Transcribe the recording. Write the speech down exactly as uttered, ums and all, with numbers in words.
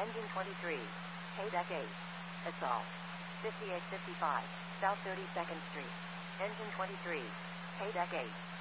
Engine twenty-three. Payback eight. Assault. fifty-eight fifty-five, South thirty-second Street. Engine twenty-three. Payback eight.